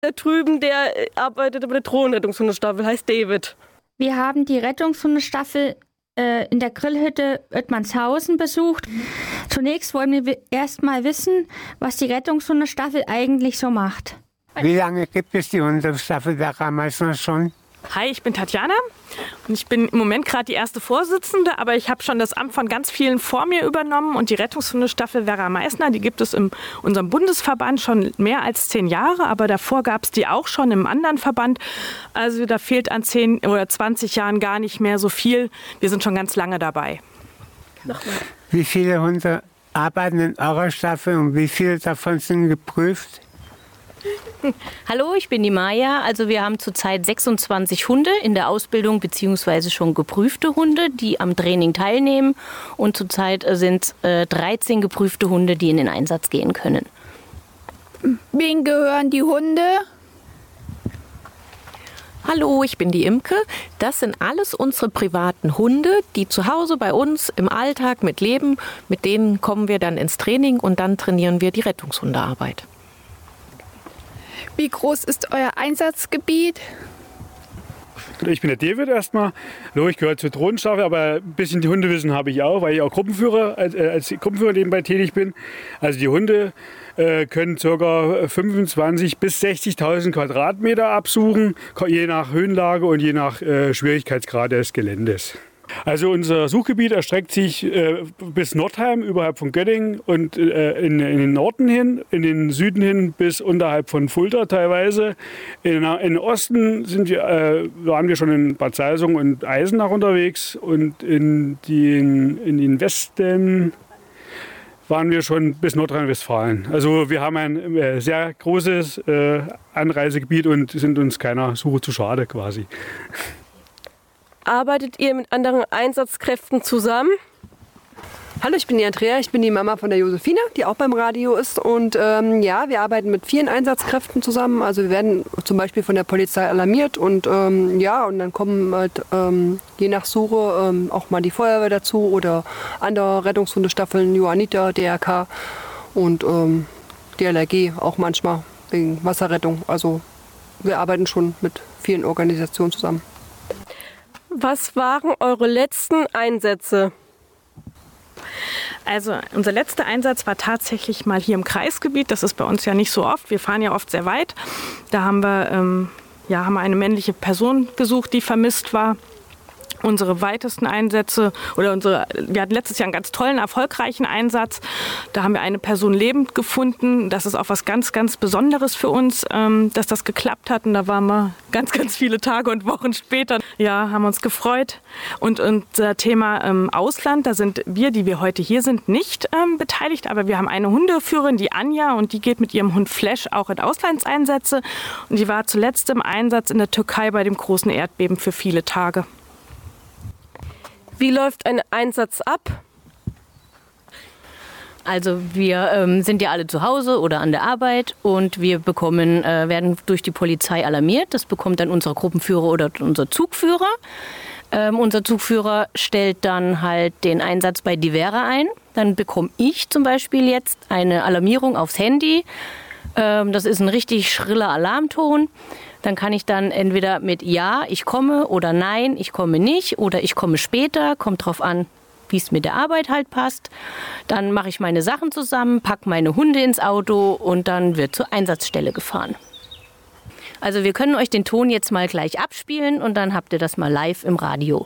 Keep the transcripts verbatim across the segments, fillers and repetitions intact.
Da drüben, der arbeitet bei der Drohnenrettungshundestaffel, heißt David. Wir haben die Rettungshundestaffel äh, in der Grillhütte Oettmannshausen besucht. Zunächst wollen wir erst mal wissen, was die Rettungshundestaffel eigentlich so macht. Wie lange gibt es die Hundestaffel Werra Meißner schon? Hi, ich bin Tatjana und ich bin im Moment gerade die erste Vorsitzende, aber ich habe schon das Amt von ganz vielen vor mir übernommen und die Rettungshundestaffel Werra Meißner, die gibt es in unserem Bundesverband schon mehr als zehn Jahre, aber davor gab es die auch schon im anderen Verband. Also da fehlt an zehn oder zwanzig Jahren gar nicht mehr so viel. Wir sind schon ganz lange dabei. Nochmal. Wie viele Hunde arbeiten in eurer Staffel und wie viele davon sind geprüft? Hallo, ich bin die Maja. Also wir haben zurzeit sechsundzwanzig Hunde in der Ausbildung bzw. schon geprüfte Hunde, die am Training teilnehmen. Und zurzeit sind äh, dreizehn geprüfte Hunde, die in den Einsatz gehen können. Wem gehören die Hunde? Hallo, ich bin die Imke. Das sind alles unsere privaten Hunde, die zu Hause bei uns im Alltag mitleben. Mit denen kommen wir dann ins Training und dann trainieren wir die Rettungshundearbeit. Wie groß ist euer Einsatzgebiet? Ich bin der David erstmal. Hallo, ich gehöre zur Drohnenstaffel, aber ein bisschen die Hundewissen habe ich auch, weil ich auch Gruppenführer, als, äh, als Gruppenführer nebenbei tätig bin. Also die Hunde äh, können ca. fünfundzwanzigtausend bis sechzigtausend Quadratmeter absuchen, je nach Höhenlage und je nach äh, Schwierigkeitsgrad des Geländes. Also unser Suchgebiet erstreckt sich äh, bis Nordheim, überhalb von Göttingen und äh, in, in den Norden hin, in den Süden hin bis unterhalb von Fulda teilweise. In, in den Osten sind wir, äh, waren wir schon in Bad Salzung und Eisenach unterwegs und in den, in den Westen waren wir schon bis Nordrhein-Westfalen. Also wir haben ein äh, sehr großes äh, Anreisegebiet und sind uns keiner Suche zu schade quasi. Arbeitet ihr mit anderen Einsatzkräften zusammen? Hallo, ich bin die Andrea, ich bin die Mama von der Josefine, die auch beim Radio ist. Und ähm, ja, wir arbeiten mit vielen Einsatzkräften zusammen. Also wir werden zum Beispiel von der Polizei alarmiert und ähm, ja, und dann kommen halt ähm, je nach Suche ähm, auch mal die Feuerwehr dazu oder andere Rettungshundestaffeln, Johanniter, D R K und ähm, D L R G auch manchmal wegen Wasserrettung. Also wir arbeiten schon mit vielen Organisationen zusammen. Was waren eure letzten Einsätze? Also unser letzter Einsatz war tatsächlich mal hier im Kreisgebiet. Das ist bei uns ja nicht so oft. Wir fahren ja oft sehr weit. Da haben wir, ähm, ja, haben wir eine männliche Person gesucht, die vermisst war. Unsere weitesten Einsätze oder unsere, wir hatten letztes Jahr einen ganz tollen, erfolgreichen Einsatz. Da haben wir eine Person lebend gefunden. Das ist auch was ganz, ganz Besonderes für uns, ähm, dass das geklappt hat. Und da waren wir ganz, ganz viele Tage und Wochen später. Ja, haben uns gefreut. Und unser Thema ähm, Ausland, da sind wir, die wir heute hier sind, nicht ähm, beteiligt. Aber wir haben eine Hundeführerin, die Anja, und die geht mit ihrem Hund Flash auch in Auslandseinsätze. Und die war zuletzt im Einsatz in der Türkei bei dem großen Erdbeben für viele Tage. Wie läuft ein Einsatz ab? Also wir ähm, sind ja alle zu Hause oder an der Arbeit und wir bekommen, äh, werden durch die Polizei alarmiert. Das bekommt dann unser Gruppenführer oder unser Zugführer. Ähm, unser Zugführer stellt dann halt den Einsatz bei Divera ein. Dann bekomme ich zum Beispiel jetzt eine Alarmierung aufs Handy. Ähm, das ist ein richtig schriller Alarmton. Dann kann ich dann entweder mit Ja, ich komme oder Nein, ich komme nicht oder ich komme später, kommt drauf an, wie es mit der Arbeit halt passt. Dann mache ich meine Sachen zusammen, packe meine Hunde ins Auto und dann wird zur Einsatzstelle gefahren. Also wir können euch den Ton jetzt mal gleich abspielen und dann habt ihr das mal live im Radio.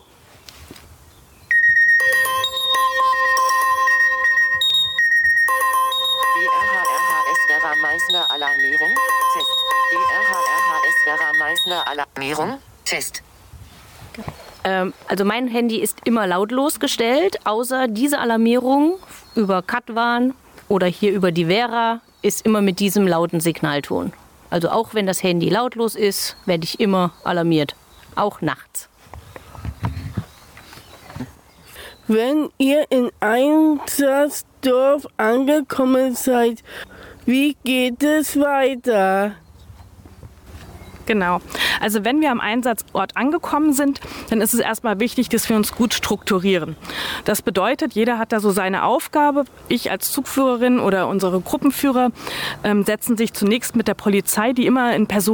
D R H R H S Werra Meißner Alarmierung. Test. D R H R H S Werra Meißner Alarmierung. Test. Ähm, also mein Handy ist immer lautlos gestellt, außer diese Alarmierung über Katwan oder hier über die Vera ist immer mit diesem lauten Signalton. Also auch wenn das Handy lautlos ist, werde ich immer alarmiert, auch nachts. Wenn ihr in Einsatzdorf angekommen seid, wie geht es weiter? Genau. Also wenn wir am Einsatzort angekommen sind, dann ist es erstmal wichtig, dass wir uns gut strukturieren. Das bedeutet, jeder hat da so seine Aufgabe. Ich als Zugführerin oder unsere Gruppenführer ähm, setzen sich zunächst mit der Polizei, die immer in Person